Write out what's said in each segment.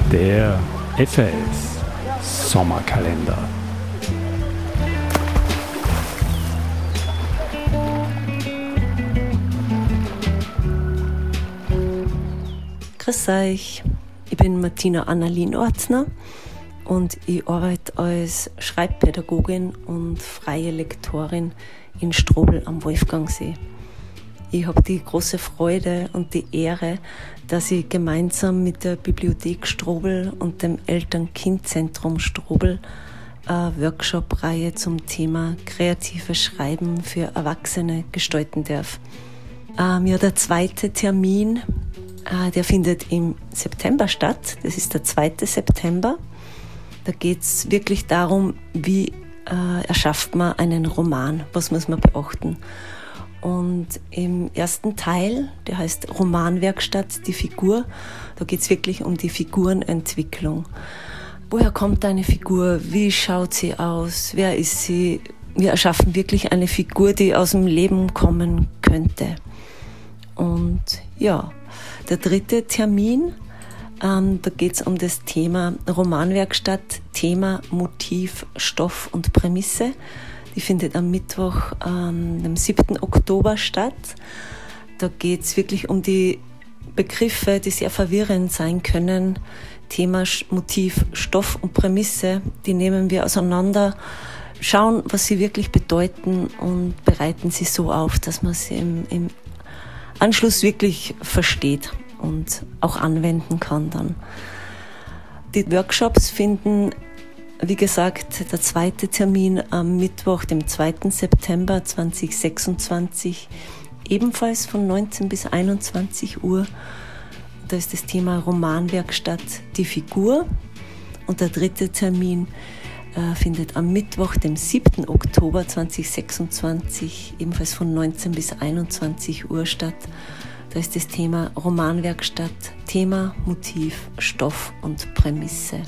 Der FAS Sommerkalender. Grüß euch, ich bin Martina Anna Linortner und ich arbeite als Schreibpädagogin und freie Lektorin in Strobl am Wolfgangsee. Ich habe die große Freude und die Ehre, dass ich gemeinsam mit der Bibliothek Strobl und dem Eltern-Kind-Zentrum Strobl eine Workshop-Reihe zum Thema kreatives Schreiben für Erwachsene gestalten darf. Der zweite Termin, der findet im September statt. Das ist der 2. September. Da geht es wirklich darum, wie erschafft man einen Roman, was muss man beachten. Und im ersten Teil, der heißt Romanwerkstatt, die Figur, da geht es wirklich um die Figurenentwicklung. Woher kommt eine Figur? Wie schaut sie aus? Wer ist sie? Wir erschaffen wirklich eine Figur, die aus dem Leben kommen könnte. Und ja, der dritte Termin, da geht es um das Thema Romanwerkstatt, Thema, Motiv, Stoff und Prämisse. Die findet am Mittwoch, dem 7. Oktober statt. Da geht es wirklich um die Begriffe, die sehr verwirrend sein können. Thema, Motiv, Stoff und Prämisse, die nehmen wir auseinander, schauen, was sie wirklich bedeuten und bereiten sie so auf, dass man sie im Anschluss wirklich versteht und auch anwenden kann dann. Die Workshops finden, wie gesagt, der zweite Termin am Mittwoch, dem 2. September 2026, ebenfalls von 19 bis 21 Uhr. Da ist das Thema Romanwerkstatt, die Figur. Und der dritte Termin findet am Mittwoch, dem 7. Oktober 2026, ebenfalls von 19 bis 21 Uhr statt. Da ist das Thema Romanwerkstatt, Thema, Motiv, Stoff und Prämisse.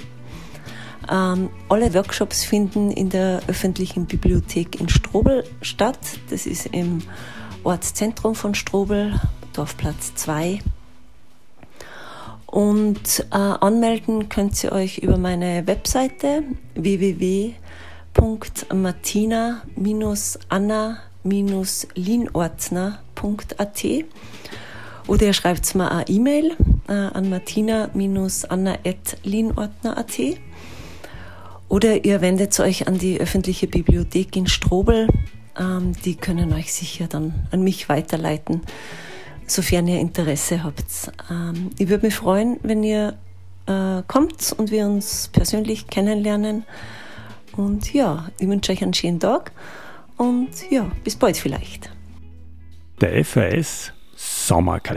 Alle Workshops finden in der öffentlichen Bibliothek in Strobl statt. Das ist im Ortszentrum von Strobl, Dorfplatz 2. Und anmelden könnt ihr euch über meine Webseite www.martina-anna-linortner.at oder ihr schreibt mir eine E-Mail an martina-anna@linortner.at. Oder ihr wendet euch an die öffentliche Bibliothek in Strobl. Die können euch sicher dann an mich weiterleiten, sofern ihr Interesse habt. Ich würde mich freuen, wenn ihr kommt und wir uns persönlich kennenlernen. Und ja, ich wünsche euch einen schönen Tag und ja, bis bald vielleicht. Der FAS Sommerkalender.